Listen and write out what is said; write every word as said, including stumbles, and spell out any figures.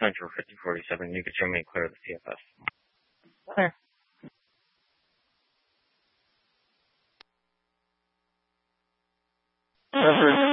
Central fifty forty-seven. You could show me and clear the C F S. Clear. Reverend